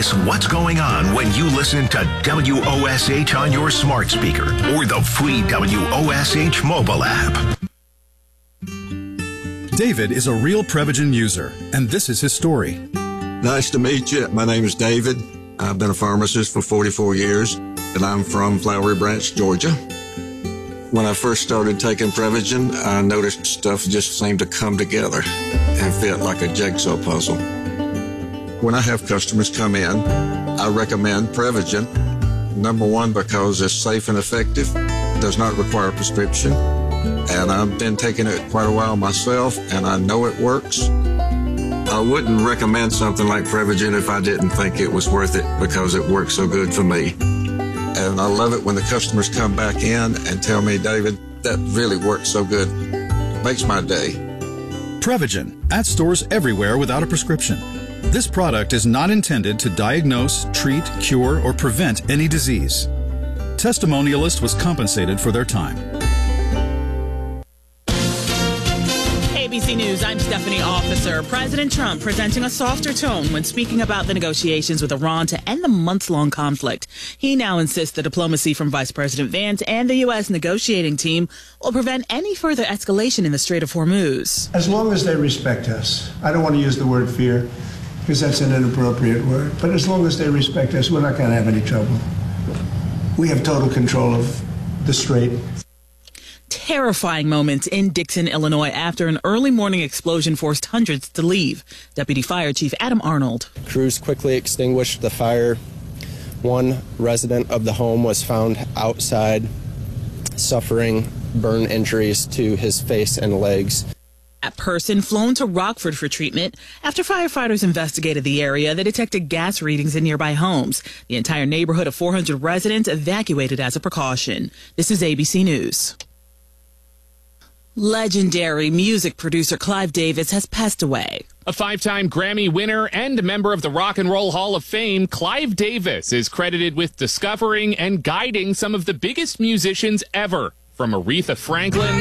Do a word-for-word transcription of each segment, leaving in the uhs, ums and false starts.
miss what's going on when you listen to W O S H on your smart speaker or the free W O S H mobile app. David is a real Prevagen user, and this is his story. Nice to meet you. My name is David. I've been a pharmacist for forty-four years, and I'm from Flowery Branch, Georgia. When I first started taking Prevagen, I noticed stuff just seemed to come together and fit like a jigsaw puzzle. When I have customers come in, I recommend Prevagen. Number one, because it's safe and effective, does not require a prescription, and I've been taking it quite a while myself, and I know it works. I wouldn't recommend something like Prevagen if I didn't think it was worth it because it works so good for me. And I love it when the customers come back in and tell me, David, that really works so good. It makes my day. Prevagen, at stores everywhere without a prescription. This product is not intended to diagnose, treat, cure, or prevent any disease. Testimonialist was compensated for their time. A B C News, I'm Stephanie Officer. President Trump presenting a softer tone when speaking about the negotiations with Iran to end the months-long conflict. He now insists the diplomacy from Vice President Vance and the U S negotiating team will prevent any further escalation in the Strait of Hormuz. As long as they respect us. I don't want to use the word fear because that's an inappropriate word. But as long as they respect us, we're not going to have any trouble. We have total control of the Strait. Terrifying moments in Dixon, Illinois, after an early morning explosion forced hundreds to leave. Deputy Fire Chief Adam Arnold. Crews quickly extinguished the fire. One resident of the home was found outside, suffering burn injuries to his face and legs. That person flown to Rockford for treatment. After firefighters investigated the area, they detected gas readings in nearby homes. The entire neighborhood of four hundred residents evacuated as a precaution. This is A B C News. Legendary music producer Clive Davis has passed away. A five-time Grammy winner and a member of the Rock and Roll Hall of Fame, Clive Davis is credited with discovering and guiding some of the biggest musicians ever, from Aretha Franklin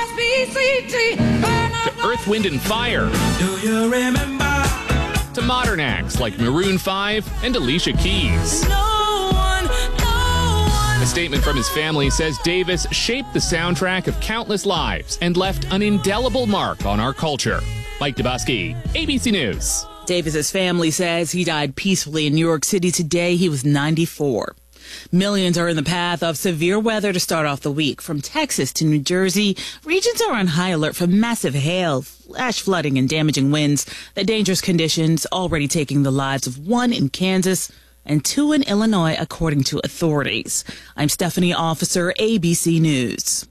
to Earth, Wind and Fire, Do you remember? to modern acts like Maroon five and Alicia Keys. No one, no one. A statement from his family says Davis shaped the soundtrack of countless lives and left an indelible mark on our culture. Mike Dubosky, A B C News. Davis's family says he died peacefully in New York City today. He was ninety-four. Millions are in the path of severe weather to start off the week. From Texas to New Jersey, regions are on high alert for massive hail, flash flooding, and damaging winds. The dangerous conditions already taking the lives of one in Kansas and two in Illinois, according to authorities. I'm Stephanie Officer, A B C News.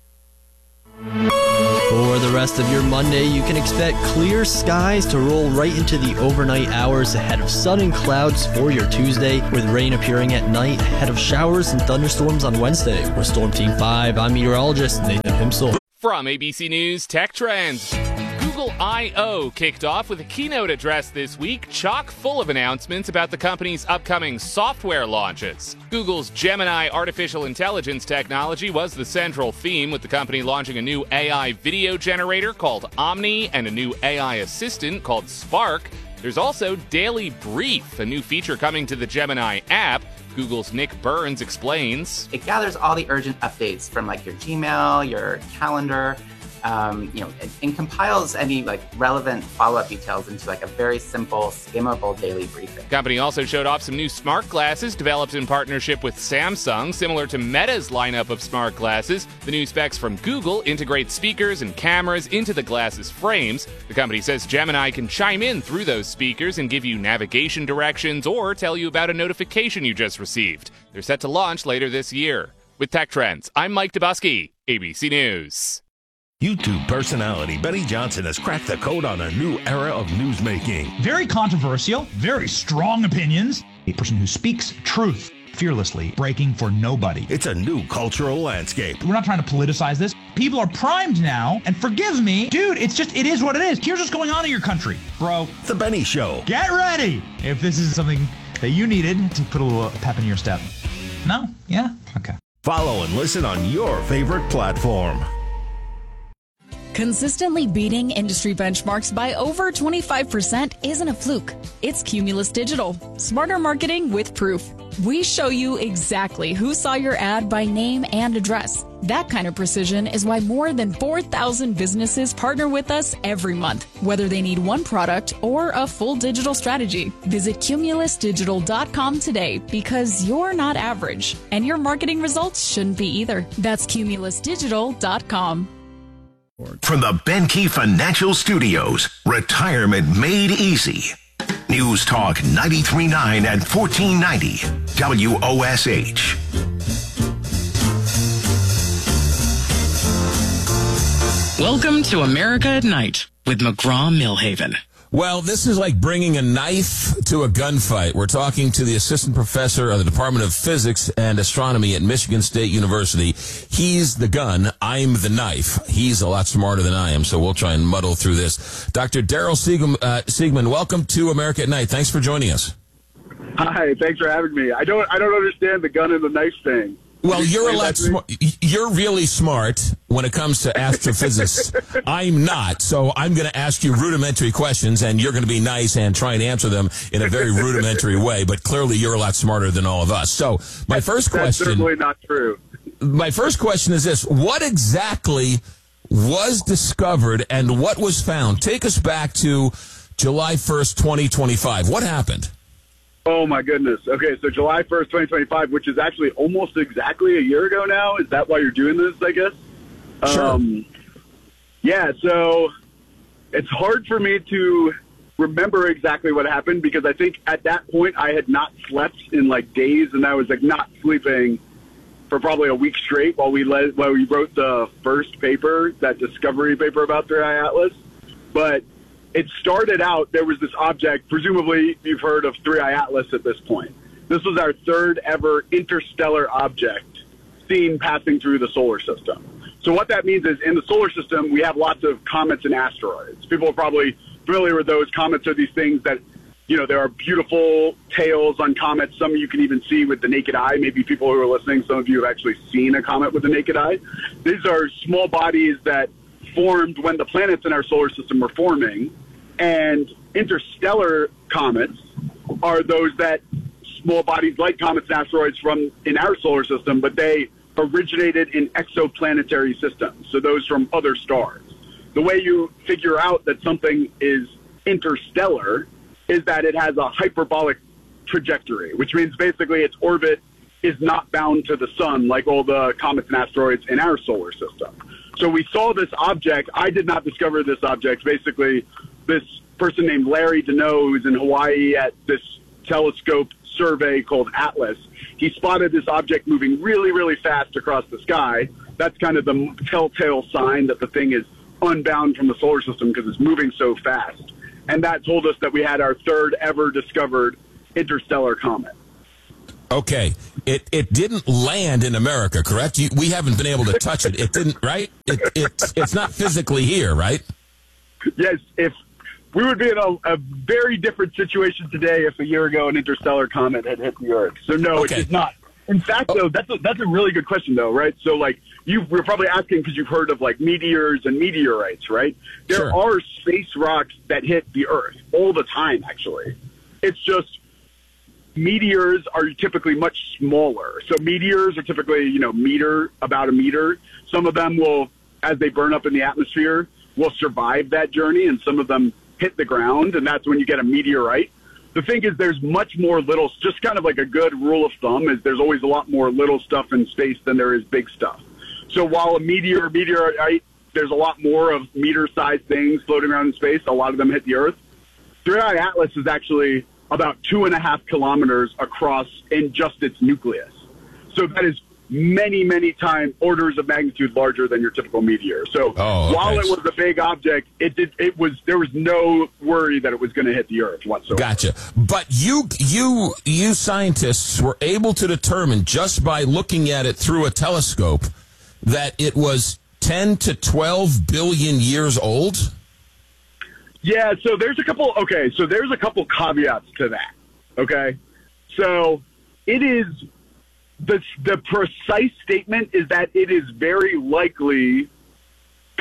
For the rest of your Monday, you can expect clear skies to roll right into the overnight hours ahead of sun and clouds for your Tuesday, with rain appearing at night ahead of showers and thunderstorms on Wednesday. For Storm Team five, I'm meteorologist Nathan Himsel. From A B C News Tech Trends. Google I O kicked off with a keynote address this week, chock full of announcements about the company's upcoming software launches. Google's Gemini artificial intelligence technology was the central theme, with the company launching a new A I video generator called Omni and a new A I assistant called Spark. There's also Daily Brief, a new feature coming to the Gemini app. Google's Nick Burns explains. It gathers all the urgent updates from like your Gmail, your calendar, Um, you know, and, and compiles any like relevant follow-up details into like a very simple, skimmable daily briefing. The company also showed off some new smart glasses developed in partnership with Samsung, similar to Meta's lineup of smart glasses. The new specs from Google integrate speakers and cameras into the glasses frames. The company says Gemini can chime in through those speakers and give you navigation directions or tell you about a notification you just received. They're set to launch later this year. With Tech Trends, I'm Mike Dubosky, A B C News. YouTube personality Benny Johnson has cracked the code on a new era of newsmaking. Very controversial, very strong opinions. A person who speaks truth fearlessly, breaking for nobody. It's a new cultural landscape. We're not trying to politicize this. People are primed now, and forgive me, dude, it's just, it is what it is. Here's what's going on in your country, bro. The Benny Show. Get ready if this is something that you needed to put a little pep in your step. No? Yeah? Okay. Follow and listen on your favorite platform. Consistently beating industry benchmarks by over twenty-five percent isn't a fluke. It's Cumulus Digital. Smarter marketing with proof. We show you exactly who saw your ad by name and address. That kind of precision is why more than four thousand businesses partner with us every month, whether they need one product or a full digital strategy. Visit cumulus digital dot com today because you're not average, and your marketing results shouldn't be either. That's cumulus digital dot com. From the Benkey Financial Studios, Retirement Made Easy. News Talk ninety-three point nine and fourteen ninety W O S H. Welcome to America at Night with McGraw-Millhaven. Well, this is like bringing a knife to a gunfight. We're talking to the assistant professor of the Department of Physics and Astronomy at Michigan State University. He's the gun. I'm the knife. He's a lot smarter than I am, so we'll try and muddle through this. Doctor Daryl Siegman, uh, Siegman, welcome to America at Night. Thanks for joining us. Hi, thanks for having me. I don't, I don't understand the gun and the knife thing. Well, you're a lot smart. You're really smart when it comes to astrophysics. I'm not, so I'm going to ask you rudimentary questions, and you're going to be nice and try and answer them in a very rudimentary way. But clearly, you're a lot smarter than all of us. So, my first question. That's certainly not true. My first question is this: what exactly was discovered, and what was found? Take us back to July first, twenty twenty-five. What happened? Oh, my goodness. Okay, so July first, twenty twenty-five, which is actually almost exactly a year ago now. Is that why you're doing this, I guess? Sure. Um, yeah, so it's hard for me to remember exactly what happened because I think at that point I had not slept in, like, days, and I was, like, not sleeping for probably a week straight while we, led, while we wrote the first paper, that discovery paper about three I Atlas. But it started out, there was this object, presumably you've heard of three I Atlas at this point. This was our third ever interstellar object seen passing through the solar system. So what that means is in the solar system, we have lots of comets and asteroids. People are probably familiar with those. Comets are these things that, you know, there are beautiful tails on comets. Some you can even see with the naked eye. Maybe people who are listening, some of you have actually seen a comet with the naked eye. These are small bodies that formed when the planets in our solar system were forming. And interstellar comets are those that small bodies like comets and asteroids from in our solar system, but they originated in exoplanetary systems, so those from other stars. The way you figure out that something is interstellar is that it has a hyperbolic trajectory, which means basically its orbit is not bound to the sun like all the comets and asteroids in our solar system. So we saw this object. I did not discover this object. Basically, this person named Larry Deneau, who's in Hawaii at this telescope survey called ATLAS, he spotted this object moving really, really fast across the sky. That's kind of the telltale sign that the thing is unbound from the solar system because it's moving so fast. And that told us that we had our third ever discovered interstellar comet. Okay, it it didn't land in America, correct? You, we haven't been able to touch it. It didn't, right? It, it, it's not physically here, right? Yes, if we would be in a, a very different situation today if a year ago an interstellar comet had hit the Earth. So no, okay. It is not. In fact, though, that's a, that's a really good question, though, right? So, like, you we're probably asking because you've heard of, like, meteors and meteorites, right? There Sure. are space rocks that hit the Earth all the time, actually. It's just meteors are typically much smaller. So meteors are typically, you know, meter, about a meter. Some of them will, as they burn up in the atmosphere, will survive that journey, and some of them hit the ground, and that's when you get a meteorite. The thing is, there's much more little, just kind of like a good rule of thumb is there's always a lot more little stuff in space than there is big stuff. So while a meteor, meteorite, there's a lot more of meter-sized things floating around in space. A lot of them hit the Earth. three I Atlas is actually about two and a half kilometers across in just its nucleus. So that is many, many times orders of magnitude larger than your typical meteor. So oh, okay. while it was a big object, it did. It was there was no worry that it was going to hit the Earth whatsoever. Gotcha. But you, you, you scientists were able to determine just by looking at it through a telescope that it was ten to twelve billion years old. Yeah. So there's a couple. Okay. So there's a couple caveats to that. Okay. So it is. The, the precise statement is that it is very likely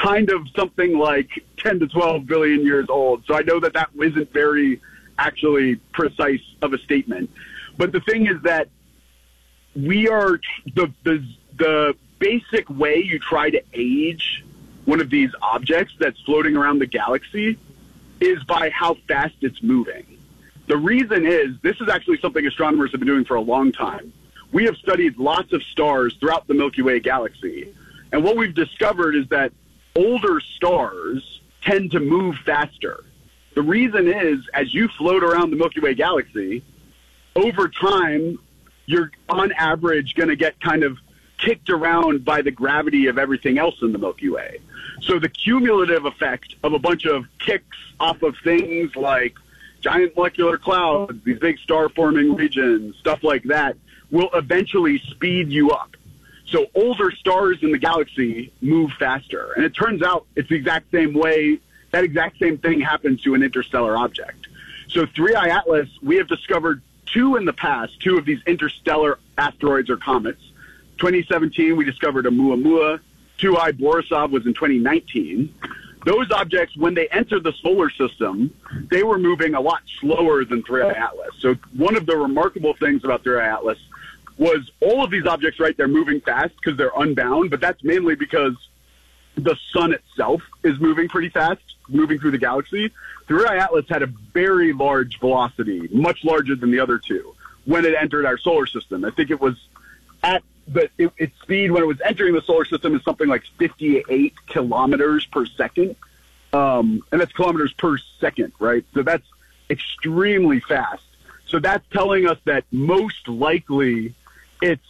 kind of something like ten to twelve billion years old. So I know that that isn't very actually precise of a statement. But the thing is that we are the, the, the basic way you try to age one of these objects that's floating around the galaxy is by how fast it's moving. The reason is, this is actually something astronomers have been doing for a long time. We have studied lots of stars throughout the Milky Way galaxy. And what we've discovered is that older stars tend to move faster. The reason is, as you float around the Milky Way galaxy, over time, you're on average going to get kind of kicked around by the gravity of everything else in the Milky Way. So the cumulative effect of a bunch of kicks off of things like giant molecular clouds, these big star-forming regions, stuff like that, will eventually speed you up. So older stars in the galaxy move faster. And it turns out it's the exact same way, that exact same thing happens to an interstellar object. So three I Atlas, we have discovered two in the past, two of these interstellar asteroids or comets. twenty seventeen, we discovered Oumuamua. two I Borisov was in twenty nineteen. Those objects, when they entered the solar system, they were moving a lot slower than three I Atlas. So one of the remarkable things about three I Atlas was all of these objects, right, they're moving fast because they're unbound, but that's mainly because the sun itself is moving pretty fast, moving through the galaxy. three I Atlas had a very large velocity, much larger than the other two, when it entered our solar system. I think it was at the, it, its speed when it was entering the solar system is something like fifty-eight kilometers per second. Um, and that's kilometers per second, right? So that's extremely fast. So that's telling us that most likely it's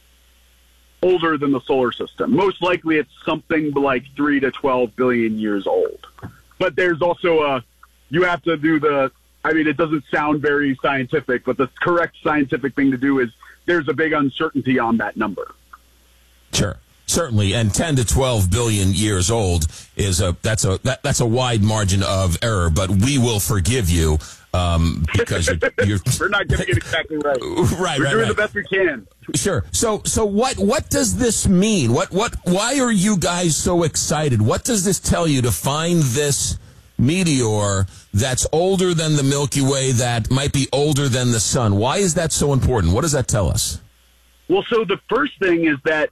older than the solar system. Most likely it's something like three to twelve billion years old. But there's also a, you have to do the, I mean, it doesn't sound very scientific, but the correct scientific thing to do is there's a big uncertainty on that number. Sure. Certainly, and ten to twelve billion years old is a that's a that, that's a wide margin of error, but we will forgive you um, because you're, you're we're not getting it exactly right. Right, we're right, doing right. the best we can. Sure. So, so what what does this mean? What what? Why are you guys so excited? What does this tell you to find this meteor that's older than the Milky Way, that might be older than the sun? Why is that so important? What does that tell us? Well, so the first thing is that,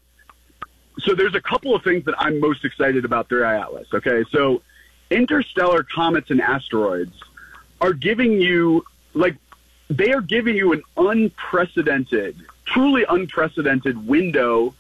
so there's a couple of things that I'm most excited about three I Atlas, okay? So interstellar comets and asteroids are giving you, like, they are giving you an unprecedented, truly unprecedented window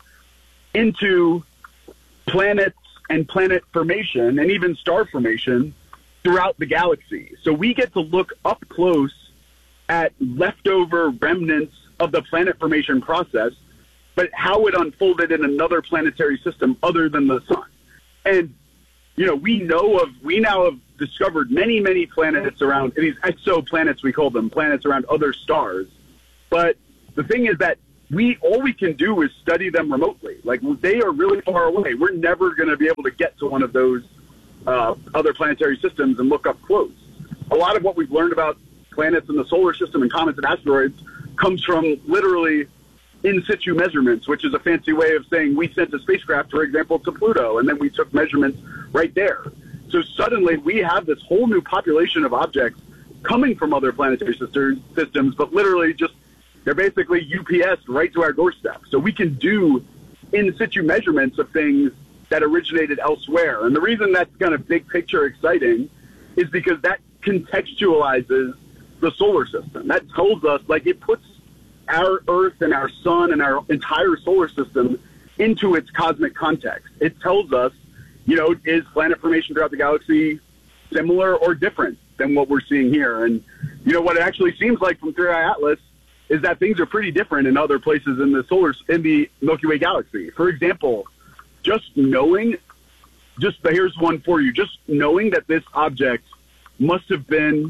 into planets and planet formation and even star formation throughout the galaxy. So we get to look up close at leftover remnants of the planet formation process, but how it unfolded in another planetary system other than the sun. And, you know, we know of, we now have discovered many, many planets around, these exoplanets we call them, planets around other stars. But the thing is that we, all we can do is study them remotely. Like, they are really far away. We're never going to be able to get to one of those uh, other planetary systems and look up close. A lot of what we've learned about planets in the solar system and comets and asteroids comes from literally in situ measurements, which is a fancy way of saying we sent a spacecraft, for example, to Pluto, and then we took measurements right there. So suddenly we have this whole new population of objects coming from other planetary sisters, systems, but literally just, they're basically U P S right to our doorstep. So we can do in situ measurements of things that originated elsewhere. And the reason that's kind of big picture exciting is because that contextualizes the solar system. That tells us, like, it puts our Earth and our sun and our entire solar system into its cosmic context. It tells us, you know, is planet formation throughout the galaxy similar or different than what we're seeing here? And, you know, what it actually seems like from three I Atlas is that things are pretty different in other places in the solar, in the Milky Way galaxy. For example, just knowing, just here's one for you, just knowing that this object must have been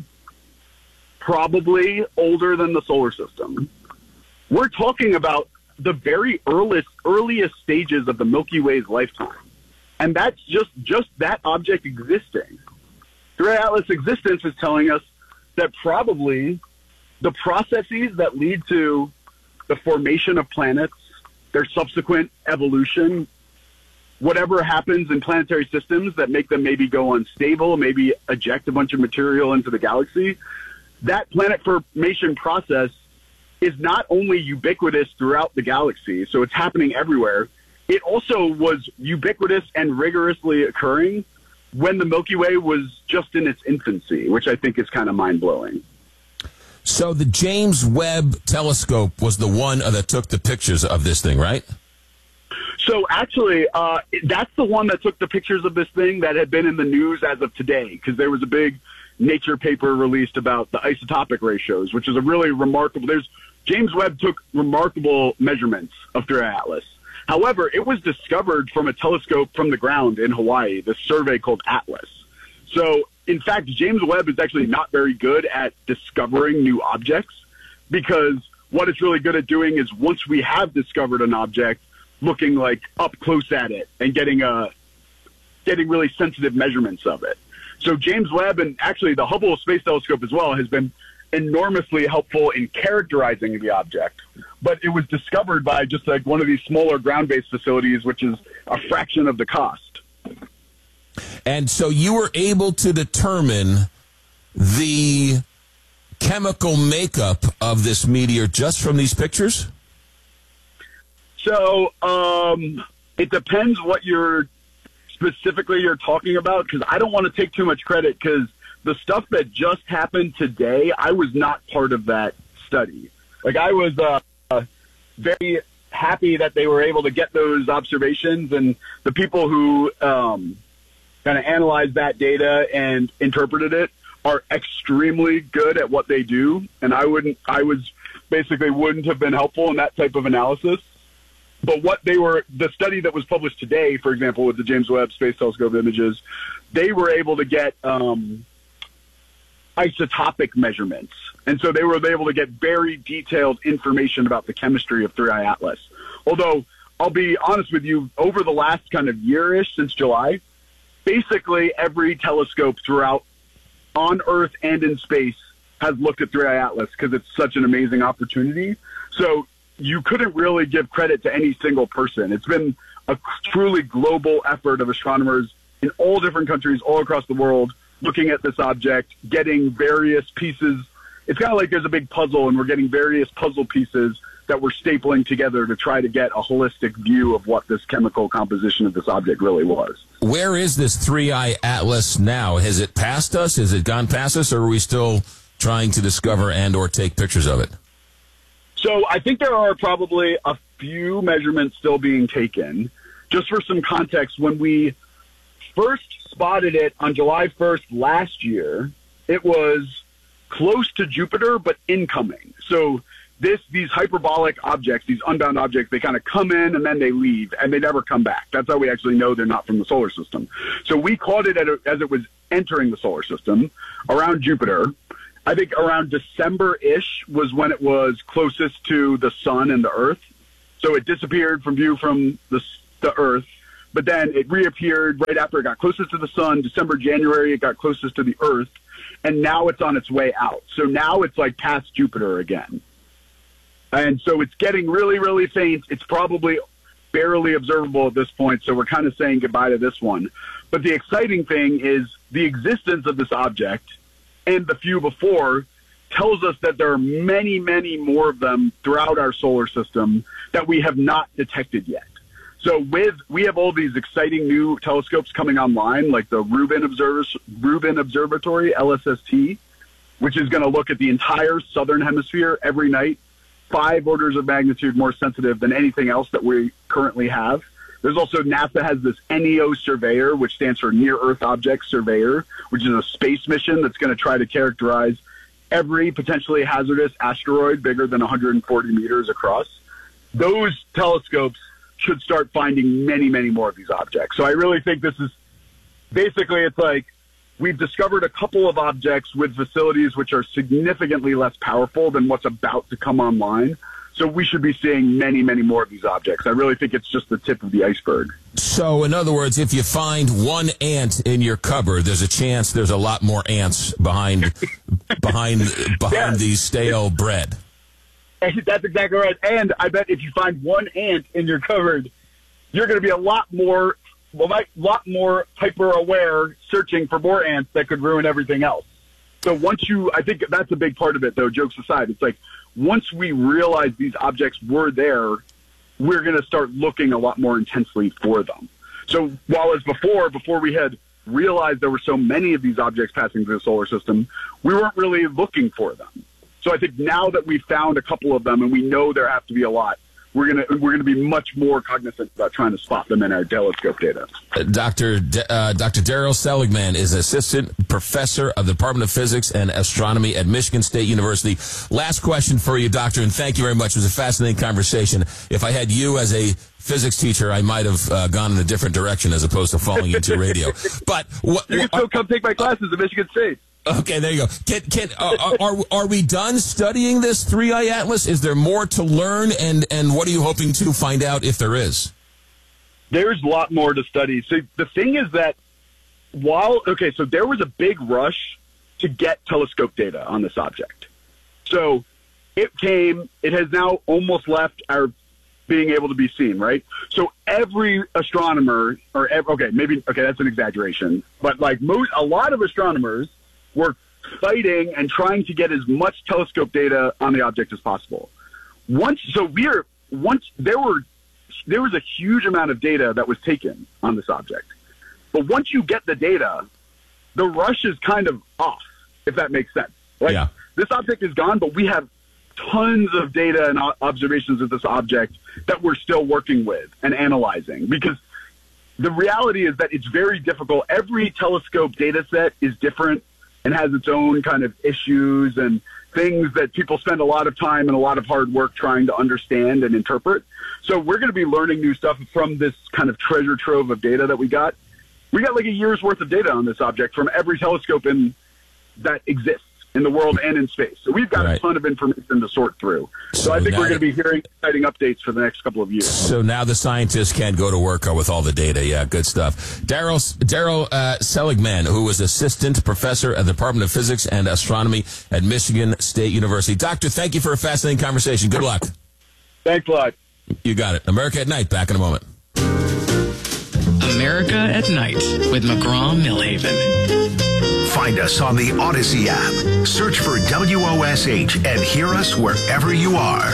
probably older than the solar system. We're talking about the very earliest, earliest stages of the Milky Way's lifetime. And that's just, just that object existing. three I Atlas existence is telling us that probably the processes that lead to the formation of planets, their subsequent evolution, whatever happens in planetary systems that make them maybe go unstable, maybe eject a bunch of material into the galaxy, that planet formation process is not only ubiquitous throughout the galaxy, so it's happening everywhere. It also was ubiquitous and rigorously occurring when the Milky Way was just in its infancy, which I think is kind of mind-blowing. So the James Webb Telescope was the one that took the pictures of this thing, right? So actually, uh, that's the one that took the pictures of this thing that had been in the news as of today, because there was a big Nature paper released about the isotopic ratios, which is a really remarkable. There's James Webb took remarkable measurements of three I Atlas. However, it was discovered from a telescope from the ground in Hawaii, this survey called ATLAS. So, in fact, James Webb is actually not very good at discovering new objects, because what it's really good at doing is once we have discovered an object, looking like up close at it and getting a getting really sensitive measurements of it. So James Webb, and actually the Hubble Space Telescope as well, has been enormously helpful in characterizing the object. But it was discovered by just like one of these smaller ground-based facilities, which is a fraction of the cost. And so you were able to determine the chemical makeup of this meteor just from these pictures? So um, it depends what you're specifically you're talking about, because I don't want to take too much credit, because the stuff that just happened today, I was not part of that study. Like, I was uh, uh, very happy that they were able to get those observations, and the people who um, kind of analyzed that data and interpreted it are extremely good at what they do, and I wouldn't, I was basically wouldn't have been helpful in that type of analysis. But what they were, the study that was published today, for example, with the James Webb Space Telescope images, they were able to get um, isotopic measurements. And so they were able to get very detailed information about the chemistry of three I Atlas. Although, I'll be honest with you, over the last kind of year-ish, since July, basically every telescope throughout, on Earth and in space, has looked at three I Atlas because it's such an amazing opportunity. So you couldn't really give credit to any single person. It's been a truly global effort of astronomers in all different countries all across the world looking at this object, getting various pieces. It's kind of like there's a big puzzle, and we're getting various puzzle pieces that we're stapling together to try to get a holistic view of what this chemical composition of this object really was. Where is this three I Atlas now? Has it passed us? Has it gone past us? Or are we still trying to discover and or take pictures of it? So I think there are probably a few measurements still being taken. Just for some context, when we first spotted it on July first last year, it was close to Jupiter, but incoming. So this, these hyperbolic objects, these unbound objects, they kind of come in and then they leave, and they never come back. That's how we actually know they're not from the solar system. So we caught it at a, as it was entering the solar system around Jupiter. I think around December-ish was when it was closest to the sun and the Earth. So it disappeared from view from the, the Earth, but then it reappeared right after it got closest to the sun. December, January, it got closest to the Earth, and now it's on its way out. So now it's like past Jupiter again. And so it's getting really, really faint. It's probably barely observable at this point, so we're kind of saying goodbye to this one. But the exciting thing is the existence of this object and the few before tells us that there are many, many more of them throughout our solar system that we have not detected yet. So with we have all these exciting new telescopes coming online, like the Rubin, Observ- Rubin Observatory, L S S T, which is going to look at the entire southern hemisphere every night, five orders of magnitude more sensitive than anything else that we currently have. There's also, NASA has this NEO Surveyor, which stands for Near Earth Object Surveyor, which is a space mission that's going to try to characterize every potentially hazardous asteroid bigger than one hundred forty meters across. Those telescopes should start finding many, many more of these objects. So I really think this is, basically it's like we've discovered a couple of objects with facilities which are significantly less powerful than what's about to come online. So we should be seeing many, many more of these objects. I really think it's just the tip of the iceberg. So, in other words, if you find one ant in your cupboard, there's a chance there's a lot more ants behind behind behind yeah. the stale bread. That's exactly right. And I bet if you find one ant in your cupboard, you're going to be a lot more well, a lot more hyper-aware searching for more ants that could ruin everything else. So once you, I think that's a big part of it, though, jokes aside. It's like once we realize these objects were there, we're going to start looking a lot more intensely for them. So while as before, before we had realized there were so many of these objects passing through the solar system, we weren't really looking for them. So I think now that we've found a couple of them and we know there have to be a lot, we're gonna we're gonna be much more cognizant about trying to spot them in our telescope data. Uh, Doctor D- uh, Doctor Daryl Seligman is assistant professor of the Department of Physics and Astronomy at Michigan State University. Last question for you, Doctor, and thank you very much. It was a fascinating conversation. If I had you as a physics teacher, I might have uh, gone in a different direction as opposed to falling into radio. But what, you can still come take my classes at Michigan State. Okay, there you go. Can, can, uh, are, are we done studying this three-eye atlas? Is there more to learn, and, and what are you hoping to find out if there is? There's a lot more to study. So the thing is that while, okay, so there was a big rush to get telescope data on this object. So it came, it has now almost left our being able to be seen, right? So every astronomer, or every, okay, maybe, okay, that's an exaggeration, but like most, a lot of astronomers were fighting and trying to get as much telescope data on the object as possible. Once, so we're, once there were, there was a huge amount of data that was taken on this object. But once you get the data, the rush is kind of off, if that makes sense. Like, yeah. This object is gone, but we have tons of data and observations of this object that we're still working with and analyzing, because the reality is that it's very difficult. Every telescope data set is different and has its own kind of issues and things that people spend a lot of time and a lot of hard work trying to understand and interpret. So we're going to be learning new stuff from this kind of treasure trove of data that we got. We got like a year's worth of data on this object from every telescope in, that exists in the world and in space. So we've got right. a ton of information to sort through. So, so I think we're going to be hearing exciting updates for the next couple of years. So now the scientists can go to work with all the data. Yeah, good stuff. Daryl Daryl uh, Seligman, who was assistant professor at the Department of Physics and Astronomy at Michigan State University. Doctor, thank you for a fascinating conversation. Good luck. Thanks a lot. You got it. America at Night, back in a moment. America at Night with McGraw-Milhaven. Find us on the Odyssey app. Search for W O S H and hear us wherever you are.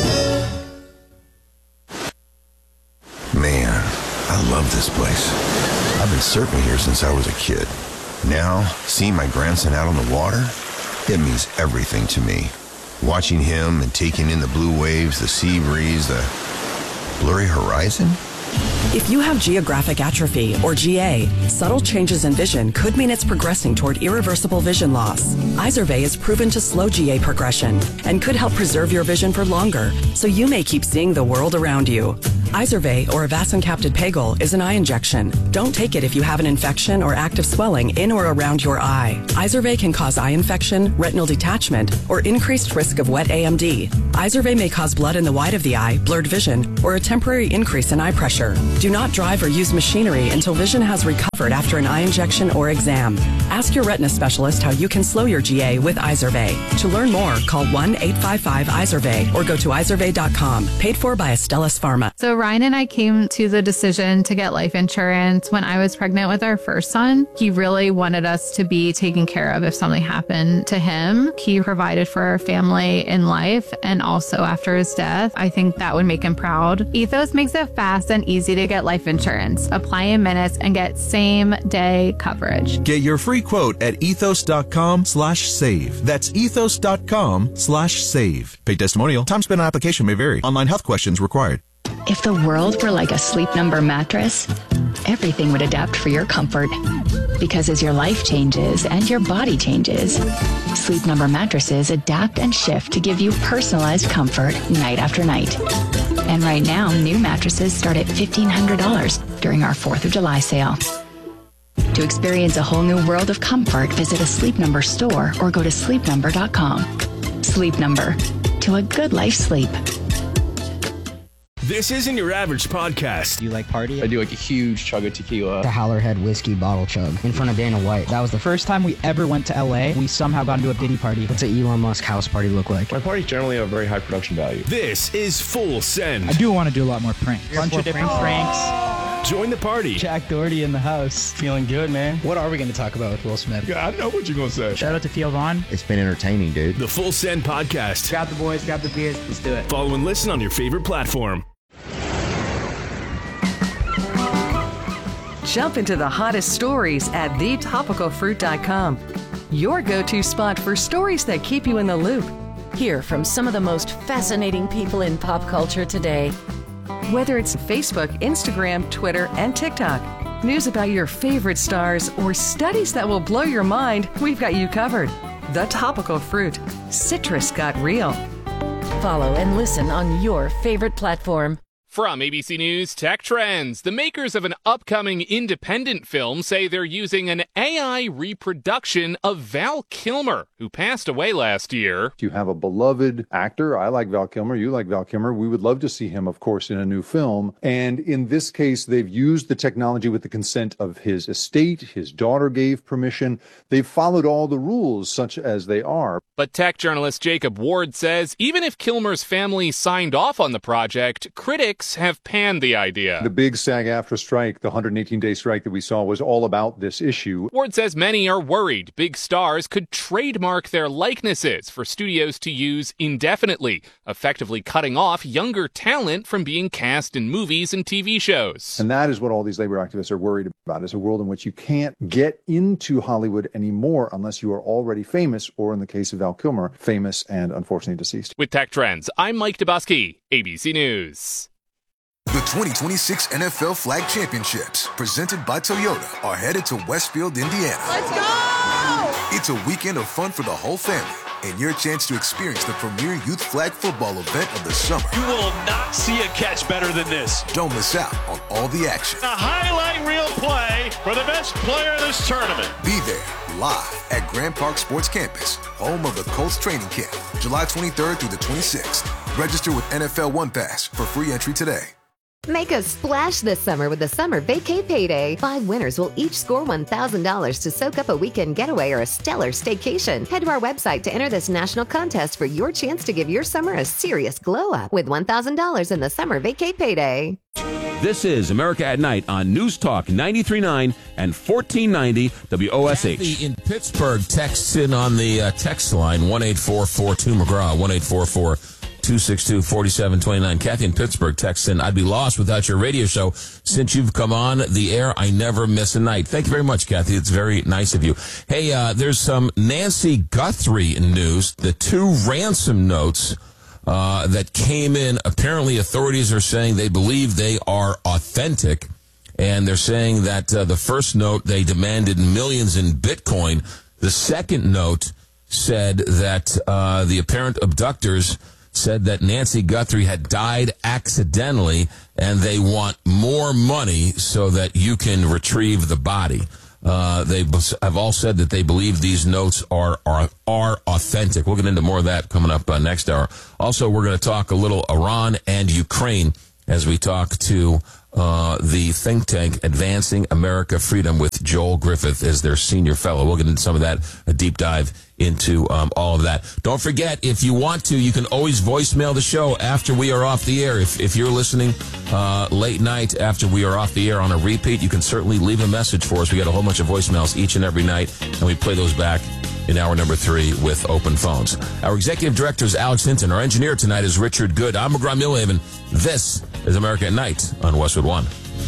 Man, I love this place. I've been surfing here since I was a kid. Now, seeing my grandson out on the water, it means everything to me. Watching him and taking in the blue waves, the sea breeze, the blurry horizon. If you have geographic atrophy, or G A, subtle changes in vision could mean it's progressing toward irreversible vision loss. Izervay is proven to slow G A progression and could help preserve your vision for longer, so you may keep seeing the world around you. Izervay, or avacincaptad pegol, is an eye injection. Don't take it if you have an infection or active swelling in or around your eye. Izervay can cause eye infection, retinal detachment, or increased risk of wet A M D. Izervay may cause blood in the white of the eye, blurred vision, or a temporary increase in eye pressure. Do not drive or use machinery until vision has recovered after an eye injection or exam. Ask your retina specialist how you can slow your G A with Izervay. To learn more, call one eight five five Izervay or go to izervay dot com. Paid for by Astellas Pharma. So Ryan and I came to the decision to get life insurance when I was pregnant with our first son. He really wanted us to be taken care of if something happened to him. He provided for our family in life and also after his death. I think that would make him proud. Ethos makes it fast and easy to get life insurance. Apply in minutes and get same day coverage. Get your free quote at ethos.com slash save. That's ethos.com slash save. Paid testimonial. Time spent on application may vary. Online health questions required. If the world were like a Sleep Number mattress, everything would adapt for your comfort. Because as your life changes and your body changes, Sleep Number mattresses adapt and shift to give you personalized comfort night after night. And right now, new mattresses start at fifteen hundred dollars during our fourth of July sale. To experience a whole new world of comfort, visit a Sleep Number store or go to sleep number dot com. Sleep Number. To a good life sleep. This isn't your average podcast. Do you like party? I do like a huge chug of tequila. The Howlerhead whiskey bottle chug in front of Dana White. That was the first time we ever went to L A. We somehow got into a Diddy party. What's an Elon Musk house party look like? My parties generally have very high production value. This is Full Send. I do want to do a lot more pranks. A bunch of different pranks. Join the party. Jack Doherty in the house. Feeling good, man. What are we going to talk about with Will Smith? Yeah, I know what you're going to say. Shout out to Theo Vaughn. It's been entertaining, dude. The Full Send Podcast. Grab the boys, grab the beers. Let's do it. Follow and listen on your favorite platform. Jump into the hottest stories at the topical fruit dot com. Your go-to spot for stories that keep you in the loop. Hear from some of the most fascinating people in pop culture today. Whether it's Facebook, Instagram, Twitter, and TikTok, news about your favorite stars, or studies that will blow your mind, we've got you covered. The Topical Fruit. Citrus got real. Follow and listen on your favorite platform. From A B C News Tech Trends, the makers of an upcoming independent film say they're using an A I reproduction of Val Kilmer, who passed away last year. You have a beloved actor. I like Val Kilmer. You like Val Kilmer. We would love to see him, of course, in a new film. And in this case, they've used the technology with the consent of his estate. His daughter gave permission. They've followed all the rules, such as they are. But tech journalist Jacob Ward says even if Kilmer's family signed off on the project, critics have panned the idea. The big SAG-AFTRA strike, the one hundred eighteen day strike that we saw, was all about this issue. Ward says many are worried big stars could trademark their likenesses for studios to use indefinitely, effectively cutting off younger talent from being cast in movies and T V shows. And that is what all these labor activists are worried about, is a world in which you can't get into Hollywood anymore unless you are already famous, or in the case of Val Kilmer, famous and unfortunately deceased. With Tech Trends, I'm Mike Dubusky, A B C News. The twenty twenty-six N F L Flag Championships, presented by Toyota, are headed to Westfield, Indiana. Let's go! It's a weekend of fun for the whole family, and your chance to experience the premier youth flag football event of the summer. You will not see a catch better than this. Don't miss out on all the action. A highlight reel play for the best player of this tournament. Be there, live at Grand Park Sports Campus, home of the Colts training camp, July twenty-third through the twenty-sixth. Register with N F L One Pass for free entry today. Make a splash this summer with the Summer Vacay Payday. Five winners will each score one thousand dollars to soak up a weekend getaway or a stellar staycation. Head to our website to enter this national contest for your chance to give your summer a serious glow up with one thousand dollars in the Summer Vacay Payday. This is America at Night on News Talk ninety-three point nine and fourteen ninety W O S H. Kathy in Pittsburgh texts in on the uh, text line one eight four four two McGraw, one eight four four two six two four seven two nine. Kathy in Pittsburgh texts in, I'd be lost without your radio show. Since you've come on the air, I never miss a night. Thank you very much, Kathy. It's very nice of you. Hey, uh, there's some Nancy Guthrie news. The two ransom notes uh, that came in, apparently authorities are saying they believe they are authentic. And they're saying that uh, the first note, they demanded millions in Bitcoin. The second note said that uh, the apparent abductors said that Nancy Guthrie had died accidentally, and they want more money so that you can retrieve the body. Uh, they have all said that they believe these notes are are, are authentic. We'll get into more of that coming up uh, next hour. Also, we're going to talk a little Iran and Ukraine as we talk to uh, the think tank Advancing America Freedom with Joel Griffith as their senior fellow. We'll get into some of that, a deep dive into um, all of that. Don't forget, if you want to, you can always voicemail the show after we are off the air. If, if you're listening uh, late night after we are off the air on a repeat, you can certainly leave a message for us. We get a whole bunch of voicemails each and every night, and we play those back in hour number three with open phones. Our executive director is Alex Hinton. Our engineer tonight is Richard Good. I'm McGraw Millhaven. This is America at Night on Westwood One.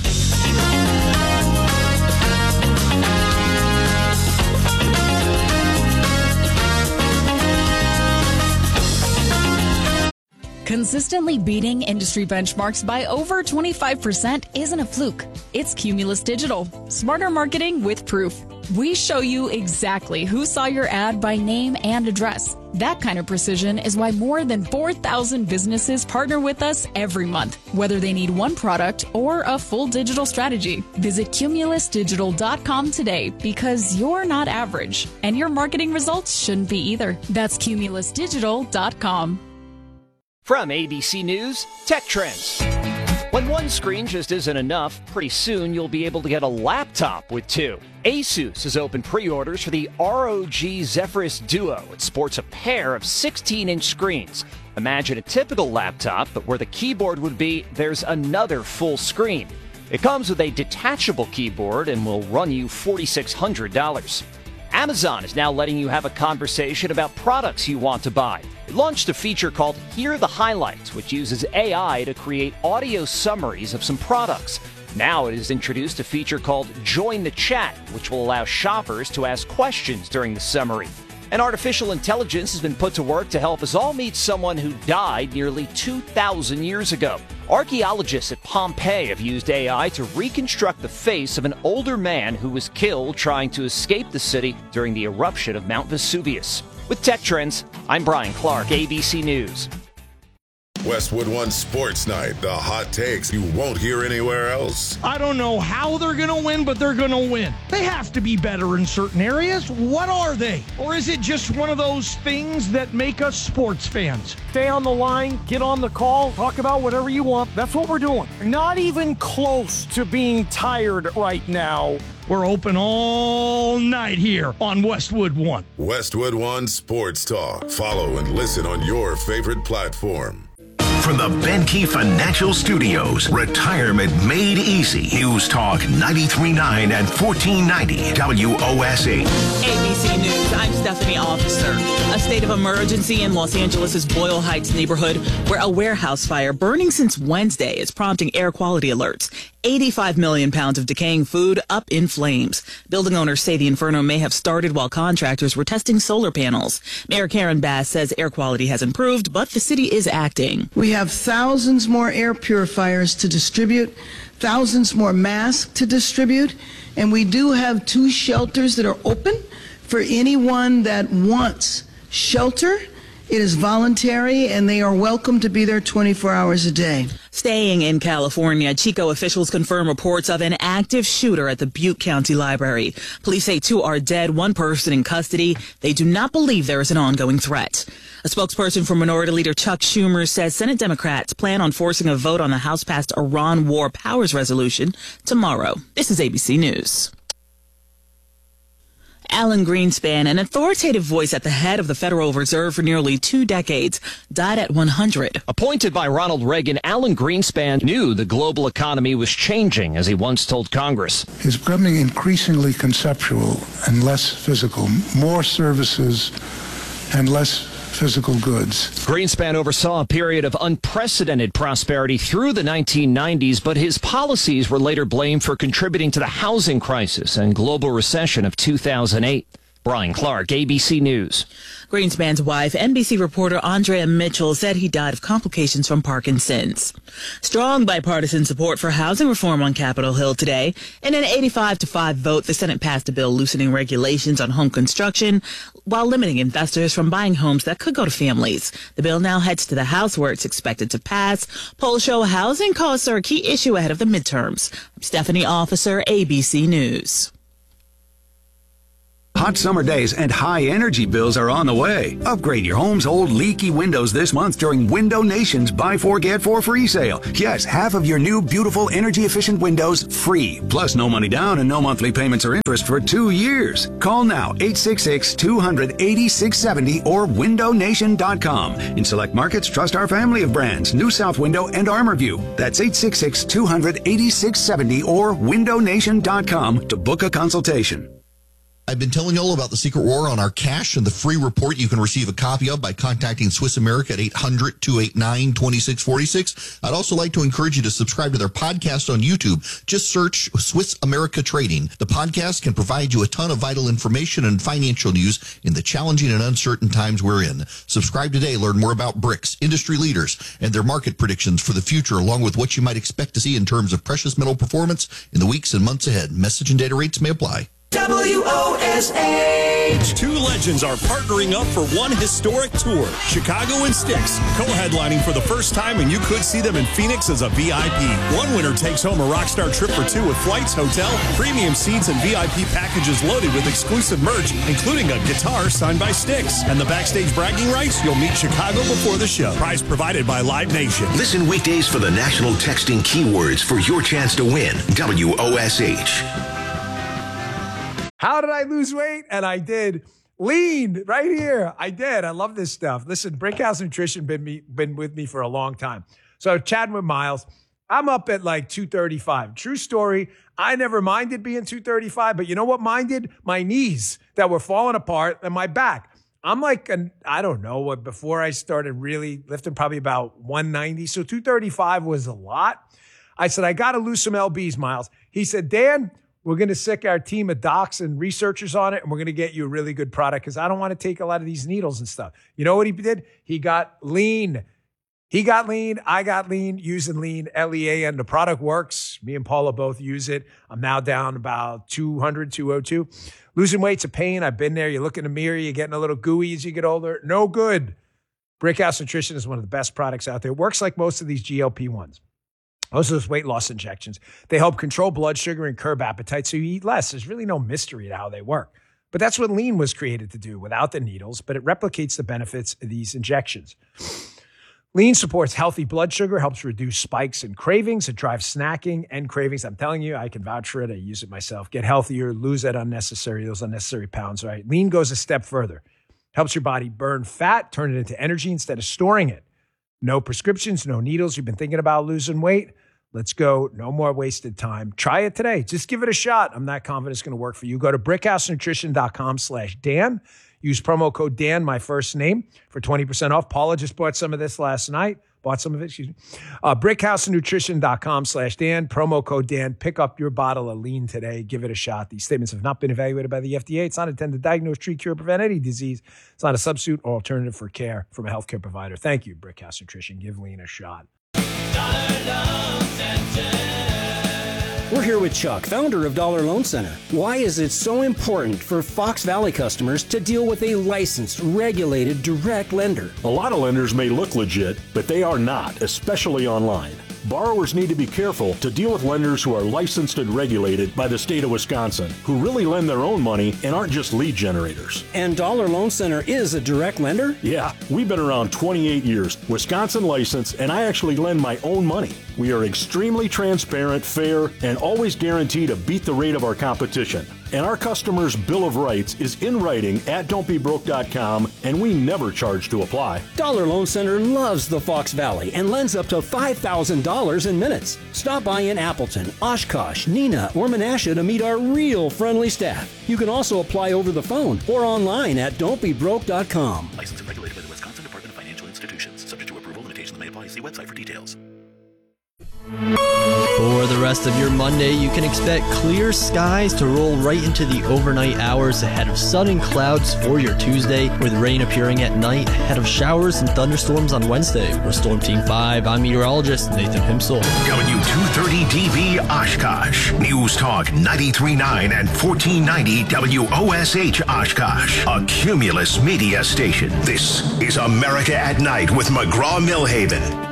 Consistently beating industry benchmarks by over twenty-five percent isn't a fluke. It's Cumulus Digital. Smarter marketing with proof. We show you exactly who saw your ad by name and address. That kind of precision is why more than four thousand businesses partner with us every month, whether they need one product or a full digital strategy. Visit cumulus digital dot com today, because you're not average, and your marketing results shouldn't be either. That's cumulus digital dot com. From A B C News, Tech Trends. When one screen just isn't enough, pretty soon you'll be able to get a laptop with two. Asus has opened pre-orders for the R O G Zephyrus Duo. It sports a pair of sixteen inch screens. Imagine a typical laptop, but where the keyboard would be, there's another full screen. It comes with a detachable keyboard and will run you four thousand six hundred dollars. Amazon is now letting you have a conversation about products you want to buy. It launched a feature called Hear the Highlights, which uses A I to create audio summaries of some products. Now it has introduced a feature called Join the Chat, which will allow shoppers to ask questions during the summary. And artificial intelligence has been put to work to help us all meet someone who died nearly two thousand years ago. Archaeologists at Pompeii have used A I to reconstruct the face of an older man who was killed trying to escape the city during the eruption of Mount Vesuvius. With Tech Trends, I'm Brian Clark, A B C News. Westwood One Sports Night, the hot takes you won't hear anywhere else. I don't know how they're going to win, but they're going to win. They have to be better in certain areas. What are they? Or is it just one of those things that make us sports fans? Stay on the line, get on the call, talk about whatever you want. That's what we're doing. Not even close to being tired right now. We're open all night here on Westwood One. Westwood One Sports Talk. Follow and listen on your favorite platform. From the Benke Financial Studios, retirement made easy. News Talk ninety-three point nine and fourteen ninety W O S H. A B C News, I'm Stephanie Officer. A state of emergency in Los Angeles' Boyle Heights neighborhood, where a warehouse fire burning since Wednesday is prompting air quality alerts. eighty-five million pounds of decaying food up in flames. Building owners say the inferno may have started while contractors were testing solar panels. Mayor Karen Bass says air quality has improved, but the city is acting. We have thousands more air purifiers to distribute, thousands more masks to distribute, and we do have two shelters that are open for anyone that wants shelter. It is voluntary, and they are welcome to be there twenty-four hours a day. Staying in California, Chico officials confirm reports of an active shooter at the Butte County Library. Police say two are dead, one person in custody. They do not believe there is an ongoing threat. A spokesperson for Minority Leader Chuck Schumer says Senate Democrats plan on forcing a vote on the House-passed Iran War Powers Resolution tomorrow. This is A B C News. Alan Greenspan, an authoritative voice at the head of the Federal Reserve for nearly two decades, died at one hundred. Appointed by Ronald Reagan, Alan Greenspan knew the global economy was changing, as he once told Congress. It's becoming increasingly conceptual and less physical, more services and less physical goods. Greenspan oversaw a period of unprecedented prosperity through the nineteen nineties, but his policies were later blamed for contributing to the housing crisis and global recession of two thousand eight. Brian Clark, A B C News. Greenspan's wife, N B C reporter Andrea Mitchell, said he died of complications from Parkinson's. Strong bipartisan support for housing reform on Capitol Hill today. In an eighty-five to five vote, the Senate passed a bill loosening regulations on home construction while limiting investors from buying homes that could go to families. The bill now heads to the House, where it's expected to pass. Polls show housing costs are a key issue ahead of the midterms. I'm Stephanie Officer, A B C News. Hot summer days and high energy bills are on the way. Upgrade your home's old leaky windows this month during Window Nation's Buy Four Get Four free sale. Yes, half of your new beautiful energy efficient windows free. Plus no money down and no monthly payments or interest for two years. Call now eight six six, two hundred, eighty-six seventy or window nation dot com. In select markets, trust our family of brands, New South Window and ArmorView. That's eight six six, two hundred, eighty-six seventy or window nation dot com to book a consultation. I've been telling you all about the Secret War on our cash and the free report you can receive a copy of by contacting Swiss America at eight hundred, two eight nine, two six four six. I'd also like to encourage you to subscribe to their podcast on YouTube. Just search Swiss America Trading. The podcast can provide you a ton of vital information and financial news in the challenging and uncertain times we're in. Subscribe today. Learn more about BRICS, industry leaders, and their market predictions for the future, along with what you might expect to see in terms of precious metal performance in the weeks and months ahead. Message and data rates may apply. W O S H. Two legends are partnering up for one historic tour. Chicago and Styx, co-headlining for the first time, and you could see them in Phoenix as a V I P. One winner takes home a rockstar trip for two with flights, hotel, premium seats, and V I P packages loaded with exclusive merch, including a guitar signed by Styx. And the backstage bragging rights, you'll meet Chicago before the show. Prize provided by Live Nation. Listen weekdays for the national texting keywords for your chance to win. W O S H. How did I lose weight? And I did. Lean right here. I did. I love this stuff. Listen, Brickhouse Nutrition been me been with me for a long time. So chatting with Miles, I'm up at like two thirty-five. True story. I never minded being two thirty-five, but you know what minded? My knees that were falling apart and my back. I'm like, an, I don't know what, before I started really lifting, probably about one ninety. So two thirty-five was a lot. I said, I got to lose some L Bs, Miles. He said, Dan, we're going to sick our team of docs and researchers on it, and we're going to get you a really good product because I don't want to take a lot of these needles and stuff. You know what he did? He got lean. He got lean. I got lean using lean, L E A N. The product works. Me and Paula both use it. I'm now down about two hundred, two oh two. Losing weight's a pain. I've been there. You look in the mirror, you're getting a little gooey as you get older. No good. Brickhouse Nutrition is one of the best products out there. It works like most of these G L P ones. Most of those weight loss injections. They help control blood sugar and curb appetite so you eat less. There's really no mystery to how they work. But that's what lean was created to do without the needles, but it replicates the benefits of these injections. Lean supports healthy blood sugar, helps reduce spikes and cravings. It drives snacking and cravings. I'm telling you, I can vouch for it. I use it myself. Get healthier, lose that unnecessary, those unnecessary pounds, right? Lean goes a step further. Helps your body burn fat, turn it into energy instead of storing it. No prescriptions, no needles. You've been thinking about losing weight? Let's go. No more wasted time. Try it today. Just give it a shot. I'm not confident it's going to work for you. Go to brickhousenutrition.com slash Dan. Use promo code Dan, my first name, for twenty percent off. Paula just bought some of this last night. Bought some of it, excuse me. Uh, brickhousenutrition.com slash Dan. Promo code Dan. Pick up your bottle of lean today. Give it a shot. These statements have not been evaluated by the F D A. It's not intended to diagnose, treat, cure, prevent any disease. It's not a substitute or alternative for care from a healthcare provider. Thank you, Brickhouse Nutrition. Give lean a shot. We're here with Chuck, founder of Dollar Loan Center. Why is it so important for Fox Valley customers to deal with a licensed, regulated, direct lender? A lot of lenders may look legit, but they are not, especially online. Borrowers need to be careful to deal with lenders who are licensed and regulated by the state of Wisconsin, who really lend their own money and aren't just lead generators. And Dollar Loan Center is a direct lender? Yeah, we've been around twenty-eight years, Wisconsin licensed, and I actually lend my own money. We are extremely transparent, fair, and always guarantee to beat the rate of our competition. And our customers' Bill of Rights is in writing at don't be broke dot com, and we never charge to apply. Dollar Loan Center loves the Fox Valley and lends up to five thousand dollars in minutes. Stop by in Appleton, Oshkosh, Neenah, or Menasha to meet our real friendly staff. You can also apply over the phone or online at don't be broke dot com. Licensed and regulated by the Wisconsin Department of Financial Institutions. Subject to approval, limitations may apply. See website for details. For the rest of your Monday, you can expect clear skies to roll right into the overnight hours ahead of sun and clouds for your Tuesday, with rain appearing at night ahead of showers and thunderstorms on Wednesday. For Storm Team five, I'm meteorologist Nathan Himsel. W two thirty D B Oshkosh. News Talk ninety-three point nine and fourteen ninety W O S H Oshkosh. A Cumulus media station. This is America at Night with McGraw-Milhaven.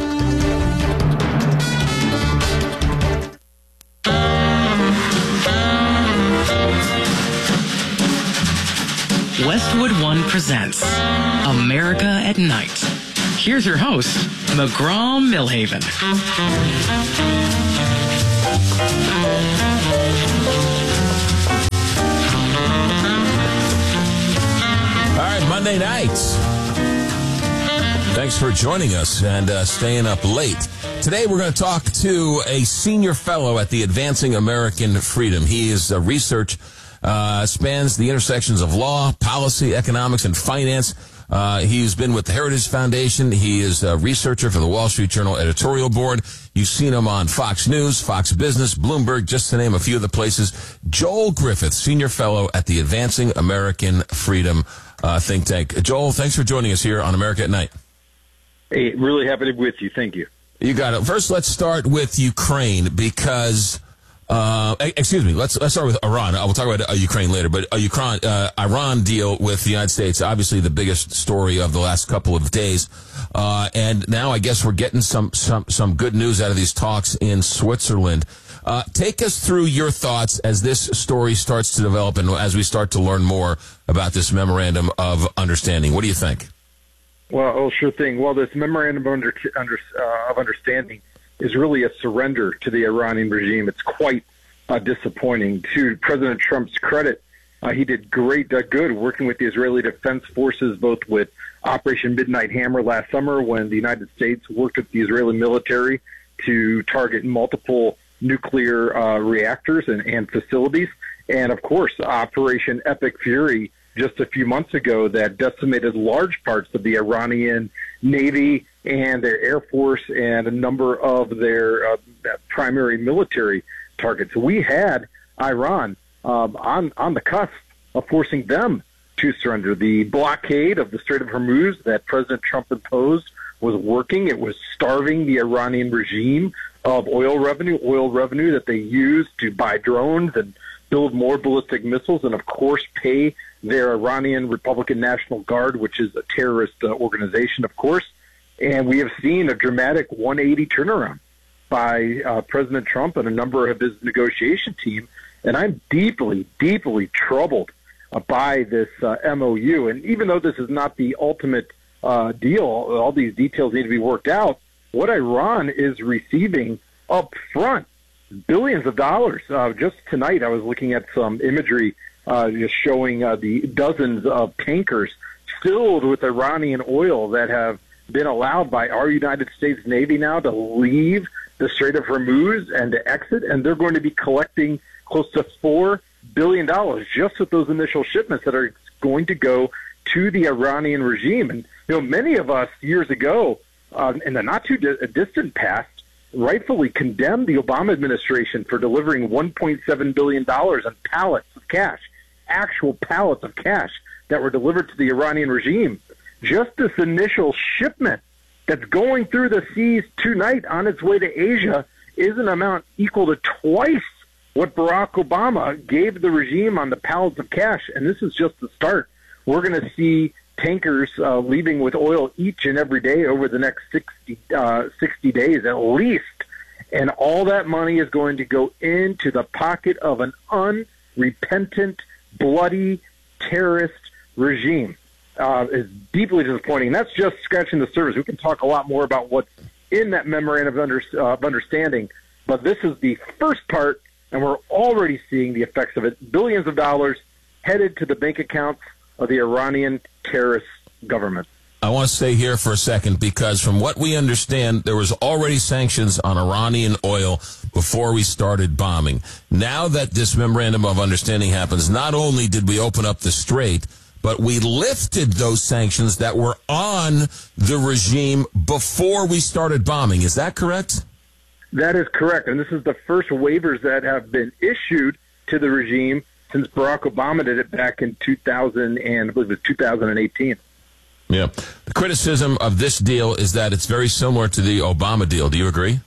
Westwood One presents America at Night. Here's your host, McGraw-Milhaven. All right, Monday nights. Thanks for joining us and uh, staying up late. Today we're going to talk to a senior fellow at the Advancing American Freedom. He is a research Uh, spans the intersections of law, policy, economics, and finance. Uh, he's been with the Heritage Foundation. He is a researcher for the Wall Street Journal editorial board. You've seen him on Fox News, Fox Business, Bloomberg, just to name a few of the places. Joel Griffith, senior fellow at the Advancing American Freedom uh, think tank. Joel, thanks for joining us here on America at Night. Hey, really happy to be with you. Thank you. You got it. First, let's start with Ukraine because... Uh, excuse me. Let's let's start with Iran. I will talk about uh, Ukraine later, but uh, Ukraine, uh, Iran deal with the United States, obviously the biggest story of the last couple of days. Uh, and now I guess we're getting some some some good news out of these talks in Switzerland. Uh, take us through your thoughts as this story starts to develop and as we start to learn more about this memorandum of understanding. What do you think? Well, oh, sure thing. Well, this memorandum of, under, under, uh, of understanding is really a surrender to the Iranian regime. It's quite uh, disappointing. To President Trump's credit, uh, he did great, uh, good working with the Israeli Defense Forces, both with Operation Midnight Hammer last summer when the United States worked with the Israeli military to target multiple nuclear uh, reactors and, and facilities. And, of course, Operation Epic Fury just a few months ago that decimated large parts of the Iranian Navy and their Air Force and a number of their uh, primary military targets. We had Iran um, on, on the cusp of forcing them to surrender. The blockade of the Strait of Hormuz that President Trump imposed was working. It was starving the Iranian regime of oil revenue, oil revenue that they used to buy drones and build more ballistic missiles and, of course, pay their Iranian Republican National Guard, which is a terrorist uh, organization, of course. And we have seen a dramatic one eighty turnaround by uh, President Trump and a number of his negotiation team. And I'm deeply, deeply troubled uh, by this uh, M O U. And even though this is not the ultimate uh, deal, all these details need to be worked out, what Iran is receiving up front, billions of dollars. Uh, just tonight I was looking at some imagery uh, just showing uh, the dozens of tankers filled with Iranian oil that have been allowed by our United States Navy now to leave the Strait of Hormuz and to exit, and they're going to be collecting close to four billion dollars just with those initial shipments that are going to go to the Iranian regime. And, you know, many of us years ago, uh, in the not too di- distant past, rightfully condemned the Obama administration for delivering one point seven billion dollars on pallets of cash, actual pallets of cash that were delivered to the Iranian regime. Just this initial shipment that's going through the seas tonight on its way to Asia is an amount equal to twice what Barack Obama gave the regime on the pallets of cash. And this is just the start. We're going to see tankers uh, leaving with oil each and every day over the next sixty, uh, sixty days at least. And all that money is going to go into the pocket of an unrepentant, bloody terrorist regime. Uh, is deeply disappointing. And that's just scratching the surface. We can talk a lot more about what's in that memorandum of, under, uh, of understanding, but this is the first part, and we're already seeing the effects of it. Billions of dollars headed to the bank accounts of the Iranian terrorist government. I want to stay here for a second because from what we understand, there was already sanctions on Iranian oil before we started bombing. Now that this memorandum of understanding happens, not only did we open up the strait, but we lifted those sanctions that were on the regime before we started bombing. Is that correct? That is correct. And this is the first waivers that have been issued to the regime since Barack Obama did it back in two thousand and I believe it was two thousand eighteen. Yeah. The criticism of this deal is that it's very similar to the Obama deal. Do you agree?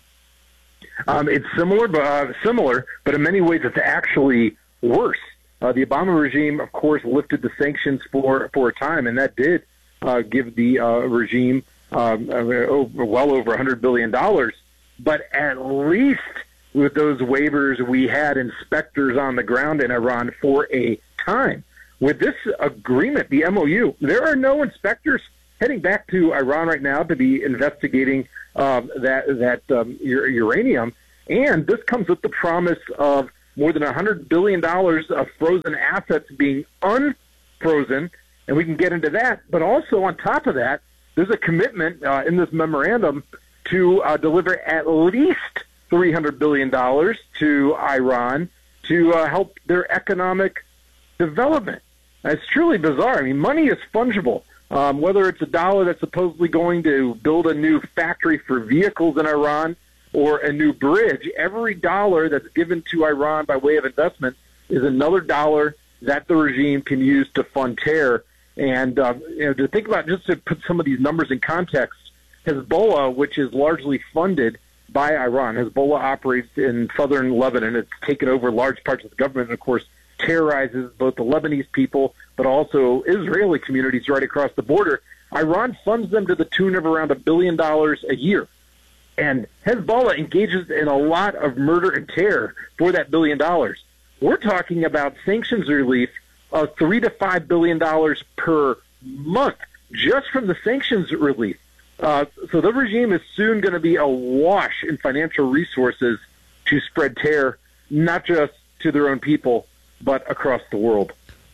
Um, it's similar, but uh, similar, but in many ways it's actually worse. Uh, the Obama regime, of course, lifted the sanctions for, for a time, and that did uh, give the uh, regime um, over, well over one hundred billion dollars. But at least with those waivers, we had inspectors on the ground in Iran for a time. With this agreement, the M O U, there are no inspectors heading back to Iran right now to be investigating um, that, that um, uranium. And this comes with the promise of more than one hundred billion dollars of frozen assets being unfrozen, and we can get into that. But also on top of that, there's a commitment uh, in this memorandum to uh, deliver at least three hundred billion dollars to Iran to uh, help their economic development. It's truly bizarre. I mean, money is fungible. Um, whether it's a dollar that's supposedly going to build a new factory for vehicles in Iran or a new bridge, every dollar that's given to Iran by way of investment is another dollar that the regime can use to fund terror. And uh, you know, to think about, just to put some of these numbers in context, Hezbollah, which is largely funded by Iran, Hezbollah operates in southern Lebanon. It's taken over large parts of the government and, of course, terrorizes both the Lebanese people but also Israeli communities right across the border. Iran funds them to the tune of around a billion dollars a year. And Hezbollah engages in a lot of murder and terror for that billion dollars. We're talking about sanctions relief of three to five billion dollars per month just from the sanctions relief. Uh, so the regime is soon going to be awash in financial resources to spread terror, not just to their own people, but across the world.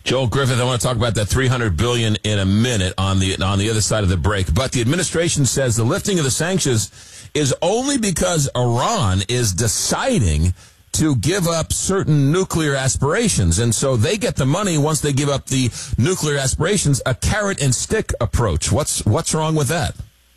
Joel Griffith, I want to talk about that three hundred billion dollars in a minute on the on the other side of the break. But the administration says the lifting of the sanctions is only because Iran is deciding to give up certain nuclear aspirations. And so they get the money once they give up the nuclear aspirations, a carrot and stick approach. What's what's wrong with that?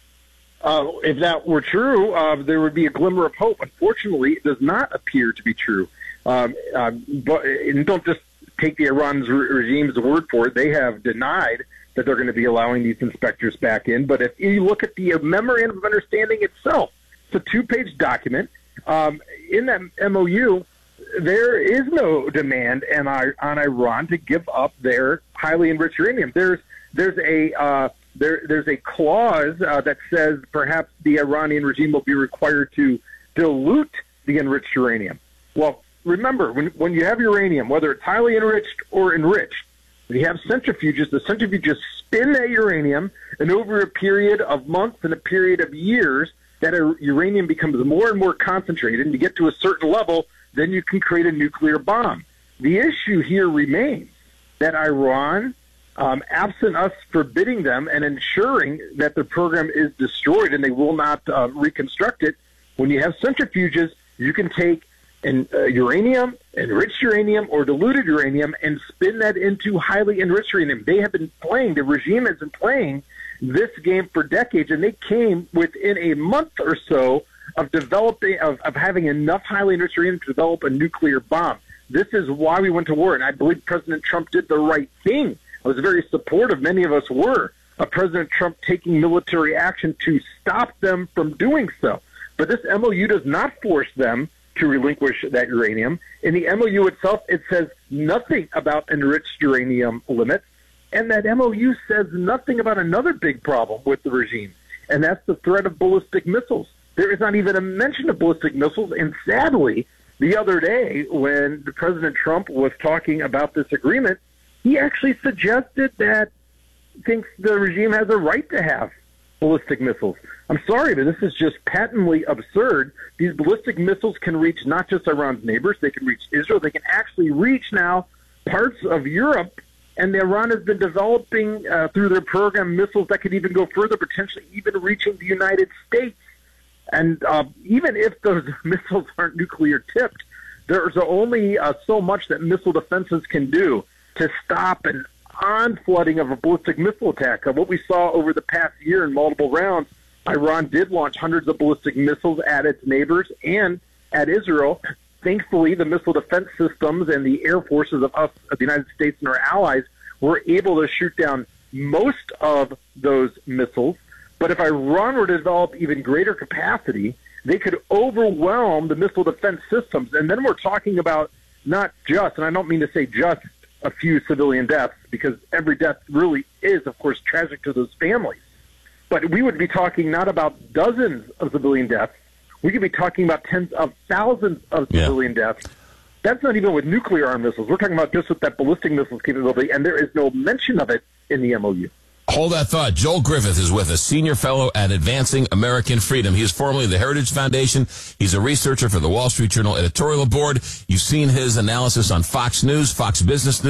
Uh, if that were true, uh, there would be a glimmer of hope. Unfortunately, it does not appear to be true. Um, uh, but and don't just take the Iran's re- regime's word for it. They have denied that they're going to be allowing these inspectors back in. But if you look at the memorandum of understanding itself, it's a two-page document. Um, in that M O U, there is no demand on, on Iran to give up their highly enriched uranium. There's there's a uh, there there's a clause uh, that says perhaps the Iranian regime will be required to dilute the enriched uranium. Well, remember, when when you have uranium, whether it's highly enriched or enriched, you have centrifuges. The centrifuges spin that uranium, and over a period of months and a period of years, that uranium becomes more and more concentrated, and you get to a certain level, then you can create a nuclear bomb. The issue here remains that Iran, um, absent us forbidding them and ensuring that the program is destroyed and they will not uh, reconstruct it, when you have centrifuges, you can take an, uh, uranium, enriched uranium, or diluted uranium and spin that into highly enriched uranium. They have been playing, the regime has been playing this game for decades, and they came within a month or so of developing, of, of having enough highly enriched uranium to develop a nuclear bomb. This is why we went to war, and I believe President Trump did the right thing. I was very supportive, many of us were, of President Trump taking military action to stop them from doing so. But this M O U does not force them to relinquish that uranium. In the M O U itself, it says nothing about enriched uranium limits. And that M O U says nothing about another big problem with the regime, and that's the threat of ballistic missiles. There is not even a mention of ballistic missiles, and sadly, the other day when President Trump was talking about this agreement, he actually suggested that he thinks the regime has a right to have ballistic missiles. I'm sorry, but this is just patently absurd. These ballistic missiles can reach not just Iran's neighbors, they can reach Israel, they can actually reach now parts of Europe. And Iran has been developing uh, through their program missiles that could even go further, potentially even reaching the United States. And uh, even if those missiles aren't nuclear tipped, there's only uh, so much that missile defenses can do to stop an on-flooding of a ballistic missile attack. Uh, what we saw over the past year in multiple rounds, Iran did launch hundreds of ballistic missiles at its neighbors and at Israel. Thankfully, the missile defense systems and the air forces of us, of the United States and our allies, were able to shoot down most of those missiles. But if Iran were to develop even greater capacity, they could overwhelm the missile defense systems. And then we're talking about not just, and I don't mean to say just, a few civilian deaths, because every death really is, of course, tragic to those families. But we would be talking not about dozens of civilian deaths, we could be talking about tens of thousands of civilian yeah. deaths. That's not even with nuclear armed missiles. We're talking about just with that ballistic missiles capability, and there is no mention of it in the M O U. Hold that thought. Joel Griffith is with us, senior fellow at Advancing American Freedom. He is formerly the Heritage Foundation. He's a researcher for the Wall Street Journal editorial board. You've seen his analysis on Fox News, Fox Business News.